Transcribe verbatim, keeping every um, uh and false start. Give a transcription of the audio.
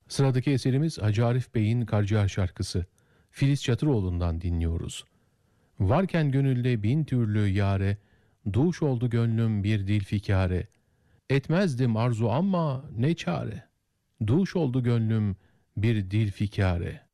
Sıradaki eserimiz Hacı Arif Bey'in Karciğer şarkısı. Filiz Çatıroğlu'ndan dinliyoruz. Varken gönülde bin türlü yare, duş oldu gönlüm bir dil fikare. Etmezdim arzu ama ne çare, duş oldu gönlüm bir dil fikare.